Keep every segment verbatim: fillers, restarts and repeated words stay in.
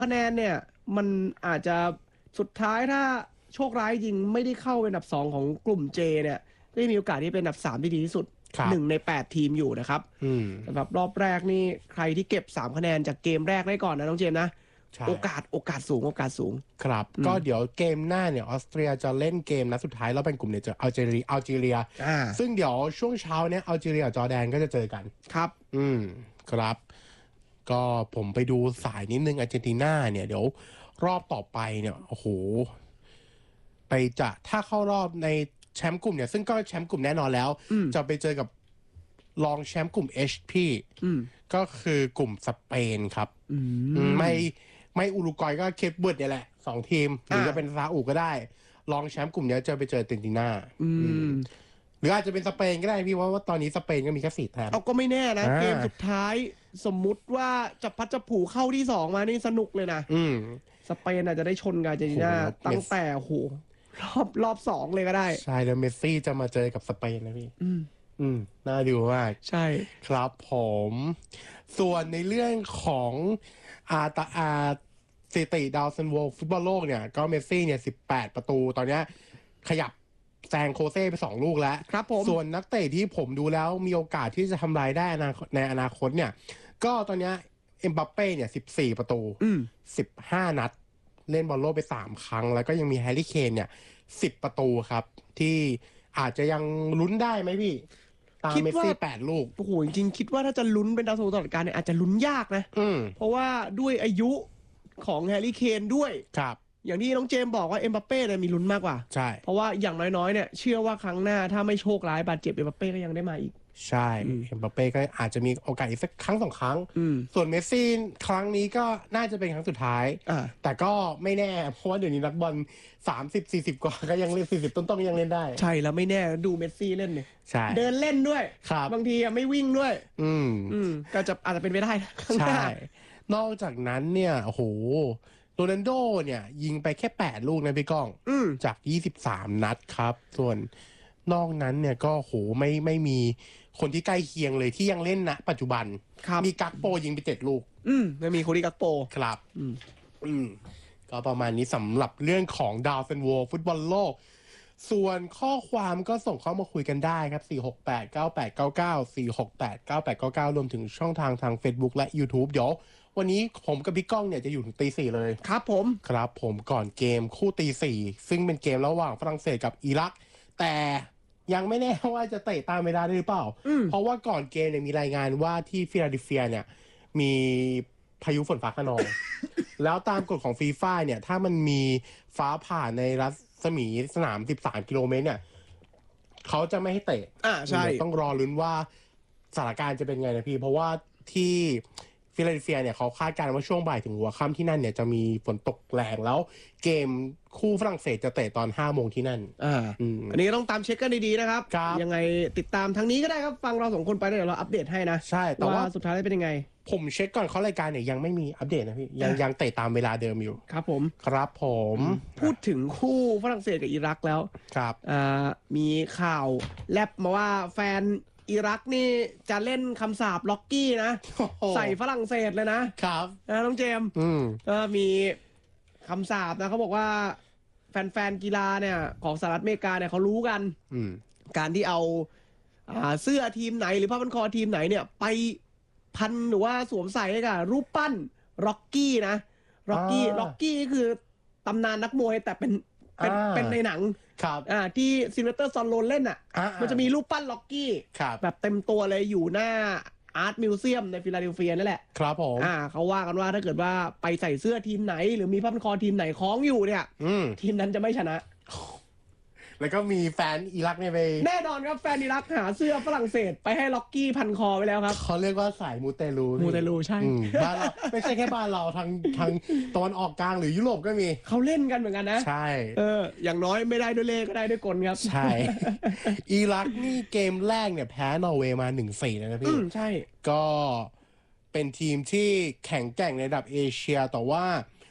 คะแนนเนี่ยมันอาจจะสุดท้ายถ้าโชคร้ายจริงไม่ได้เข้าเป็นอันดับสองของกลุ่ม J เนี่ยก็มีโอกาสที่เป็นอันดับสามที่ดีที่สุดหนึ่งในแปดทีมอยู่นะครับสำหรับรอบแรกนี่ใครที่เก็บสามคะแนนจากเกมแรกได้ก่อนนะน้องเจมส์นะโอกาสโอกาสสูงโอกาสสูงครับก็เดี๋ยวเกมหน้าเนี่ยออสเตรียจะเล่นเกมนัดสุดท้ายแล้วเป็นกลุ่มเนี่ยเจออัลจีเรียอัลจีเรียซึ่งเดี๋ยวช่วงเช้าเนี่ยอัลจีเรียกับจอร์แดนก็จะเจอกันครับอืมครับก็ผมไปดูสายนิดนึงอาร์เจนตินาเนี่ยเดี๋ยวรอบต่อไปเนี่ยโอ้โหไปจะถ้าเข้ารอบในแชมป์กลุ่มเนี่ยซึ่งก็แชมป์กลุ่มแน่นอนแล้วจะไปเจอกับรองแชมป์กลุ่ม H พี่ก็คือกลุ่มสเปนครับไม่ไม่อุรุกวัยก็เคปเบิร์ดเนี่ยแหละสองทีมหรือจะเป็นซาอุก็ได้รองแชมป์กลุ่มนี้จะไปเจออาร์เจนตินาหรืออาจจะเป็นสเปนก็ได้พี่ว่าว่าตอนนี้สเปนก็มีแค่สี่แต้มเอาก็ไม่แน่นะเกมสุดท้ายสมมุติว่าจะพัดจะผูเข้าที่สองมานี่สนุกเลยนะสเปนอาจจะได้ชนกับอาร์เจนตินาตั้งแต่โหรอบรอบสองเลยก็ได้ใช่แล้วเมสซี่จะมาเจอกับสเปนนะพี่อืมอืมน่าดูมากใช่ครับผมส่วนในเรื่องของอาตาอาสถิติดาวซันโวฟุตบอลโลกเนี่ยก็เมสซี่เนี่ยสิบแปดประตูตอนนี้ขยับแซงโคเซ่ไปสองลูกแล้วครับผมส่วนนักเตะที่ผมดูแล้วมีโอกาสที่จะทำลายได้ในอนาคตเนี่ยก็ตอนนี้เอ็มบัปเป้เนี่ยสิบสี่ประตูสิบห้านัดเล่นบอลโลกไปสามครั้งแล้วก็ยังมีแฮร์รี่เคนเนี่ยสิบประตูครับที่อาจจะยังลุ้นได้ไหมพี่ตามเมสซี่แปดลูกโอ้โหจริงๆคิดว่าถ้าจะลุ้นเป็นดาวซันโวตลอดกาลเนี่ยอาจจะลุ้นยากนะเพราะว่าด้วยอายุของแฮร์รี่เคนด้วยครับอย่างที่น้องเจมบอกว่าเอ็มบัปเป้เนี่ยมีลุ้นมากกว่าใช่เพราะว่าอย่างน้อยๆเนี่ยเชื่อว่าครั้งหน้าถ้าไม่โชคร้ายบาดเจ็บเอ็มบัปเป้ก็ยังได้มาอีกใช่เอ็มบัปเป้ก็อาจจะมีโอกาสอีกสักครั้งสองครั้งส่วนเมสซี่ครั้งนี้ก็น่าจะเป็นครั้งสุดท้ายแต่ก็ไม่แน่เพราะว่าเดี๋ยวนี้นักบอลสามสิบ สี่สิบกว่าก็ยังเล่นสี่สิบต้นๆยังเล่นได้ใช่แล้วไม่แน่ดูเมสซี่เล่นเนี่ยใช่เดินเล่นด้วยบางทีไม่วิ่งด้วยอืมอืมก็จะอาจจะเป็นไปได้ใช่นอกจากนั้นเนี่ยโอ้โหโรนัลโดเนี่ยยิงไปแค่แปดลูกนะพี่ก้องจากยี่สิบสามนัดครับส่วนนอกนั้นเนี่ยก็โหไม่ไม่มีคนที่ใกล้เคียงเลยที่ยังเล่นนะปัจจุบันมีกักโปยิงไปเจ็ดลูกอืมไม่มีคนที่กักโปครับอืมอืมก็ประมาณนี้สำหรับเรื่องของดาวซันโวฟุตบอลโลกส่วนข้อความก็ส่งเข้ามาคุยกันได้ครับสี่ หก แปด เก้า แปด เก้า เก้า สี่ หก แปด เก้า แปด เก้า เก้ารวมถึงช่องทางทาง Facebook และ YouTube เดี๋ยววันนี้ผมกับพี่ก้องเนี่ยจะอยู่ถึงตีสี่เลยครับผมครับผมก่อนเกมคู่ตีสี่ซึ่งเป็นเกมระหว่างฝรั่งเศสกับอิรักแต่ยังไม่แน่ว่าจะเตะตามเวลาได้หรือเปล่าเพราะว่าก่อนเกมเนี่ยมีรายงานว่าที่ฟิลาเดลเฟียเนี่ยมีพายุฝนฟ้าคะนอง แล้วตามกฎของฟีฟ่าเนี่ยถ้ามันมีฟ้าผ่าในรัศมีสนามสิบสามกิโลเมตรเนี่ยเขาจะไม่ให้เตะอ่าใช่ต้องรอลุ้นว่าสถานการณ์จะเป็นไงนะพี่เพราะว่าที่ฟิลาเดลเฟียเนี่ยเขาคาดการณ์ว่าช่วงบ่ายถึงหัวค่ำที่นั่นเนี่ยจะมีฝนตกแรงแล้วเกมคู่ฝรั่งเศสจะเตะตอนห้าโมงที่นั่นอ่าอันนี้ต้องตามเช็คกันดีๆนะครับยังไงติดตามทางนี้ก็ได้ครับฟังเราสองคนไปเดี๋ยวเราอัปเดตให้นะใช่แต่ว่าสุดท้ายเป็นยังไงผมเช็คก่อนเขารายการเนี่ยยังไม่มีอัปเดตนะพี่ยังยังเตะตามเวลาเดิมอยู่ครับผมครับผมพูดถึงคู่ฝรั่งเศสกับอิรักแล้วครับอ่ามีข่าวแลบมาว่าแฟนอิรักนี่จะเล่นคำสาปล็อกกี้นะใส่ฝรั่งเศสเลยนะครับนะน้องเจมก็มีคำสาปนะเขาบอกว่าแฟนๆกีฬาเนี่ยของสหรัฐอเมริกาเนี่ยเขารู้กันการที่เอาเสื้อทีมไหนหรือผ้าพันคอทีมไหนเนี่ยไปพันหรือว่าสวมใส่ให้กับรูปปั้นร็อกกี้นะร็อกกี้ร็อกกี้คือตำนานนักมวยแต่เป็นเป็นเป็นในหนังครับอ่าที่ซิลเวสเตอร์ซอนโลนเล่นอ่ะมันจะมีรูปปั้นล็อกกี้แบบเต็มตัวเลยอยู่หน้าอาร์ตมิวเซียมในฟิลาเดลเฟียนั่นแหละครับผมอ่าเขาว่ากันว่าถ้าเกิดว่าไปใส่เสื้อทีมไหนหรือมีผ้าพันคอทีมไหนคล้องอยู่เนี่ยทีมนั้นจะไม่ชนะแล้วก็มีแฟนอิรักเนี่ยไปแน่นอนครับแฟนอิรักหาเสื้อฝรั่งเศสไปให้ล็อกกี้พันคอไปแล้วครับเขาเรียกว่าสายมูเตลูมูเตลูใช่บ้านเราไม่ใช่แค่บ้านเราทางทางตะวันออกกลางหรือยุโรปก็มีเขาเล่นกันเหมือนกันนะใช่เอออย่างน้อยไม่ได้ด้วยเลขก็ได้ด้วยกลครับใช่อิรักนี่เกมแรกเนี่ยแพ้นอร์เวย์มา หนึ่งสี่ นะพี่ใช่ก็เป็นทีมที่แข็งแกร่งในระดับเอเชียแต่ว่า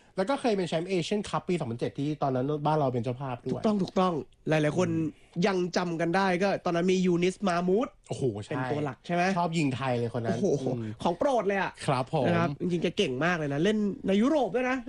แล้วก็เคยเป็นแชมป์เอเชียนคัพปีสองพันเจ็ดที่ตอนนั้นบ้านเราเป็นเจ้าภาพด้ถูวยกต้องถูกต้องหลายๆคนยังจำกันได้ก็ตอนนั้นมียูนิสมามูดโอ้โหใช่เป็นตัวหลักใช่ไหมชอบยิงไทยเลยคนนั้นโอ้โหของโปรดเลยอ่ะครับผมนะครับจริงๆแกเก่งมากเลยนะเล่นในยุโรปด้วยนะ